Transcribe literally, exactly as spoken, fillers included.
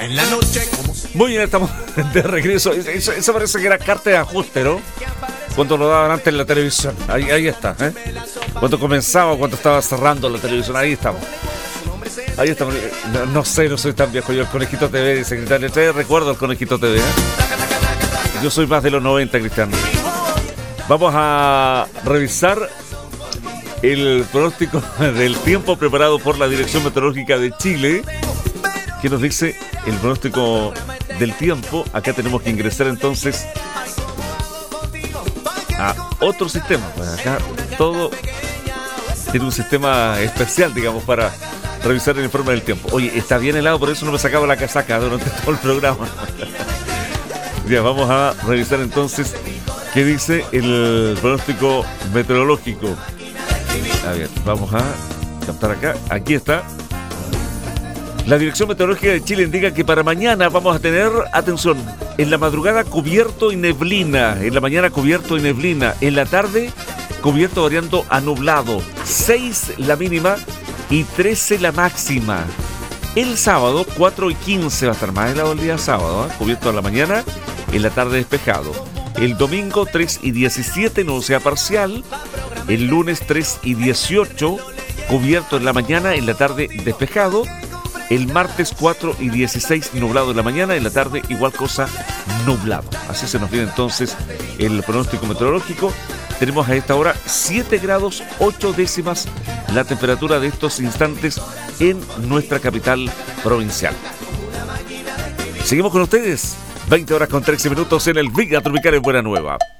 Muy bien, estamos de regreso. Eso, eso parece que era carta de ajuste, ¿no? Cuando lo daban antes en la televisión. Ahí, ahí está, ¿eh? Cuando comenzaba, cuando estaba cerrando la televisión. Ahí estamos. Ahí estamos. No, no sé, no soy tan viejo. Yo el Conejito T V, secretario. ¿Ustedes recuerdan el Conejito T V? ¿eh? Yo soy más de los noventa, Cristiano. Vamos a revisar el pronóstico del tiempo preparado por la Dirección Meteorológica de Chile. ¿Qué nos dice el pronóstico del tiempo? Acá tenemos que ingresar entonces a otro sistema. Pues acá todo tiene un sistema especial, digamos, para revisar el informe del tiempo. Oye, está bien helado, por eso no me sacaba la casaca durante todo el programa. Ya, vamos a revisar entonces qué dice el pronóstico meteorológico. A ver, vamos a captar acá. Aquí está. La Dirección Meteorológica de Chile indica que para mañana vamos a tener, atención, en la madrugada cubierto y neblina, en la mañana cubierto y neblina, en la tarde cubierto variando a nublado, seis la mínima y trece la máxima. El sábado, cuatro y quince va a estar más helado el día sábado, ¿eh? Cubierto en la mañana, en la tarde despejado. El domingo, tres y diecisiete, nubosidad parcial. El lunes, tres y dieciocho, cubierto en la mañana, en la tarde despejado. El martes, cuatro y dieciséis, nublado en la mañana, en la tarde igual cosa, nublado. Así se nos viene entonces el pronóstico meteorológico. Tenemos a esta hora siete grados ocho décimas la temperatura de estos instantes en nuestra capital provincial. Seguimos con ustedes, veinte horas con trece minutos en el Villa Tropical en Buena Nueva.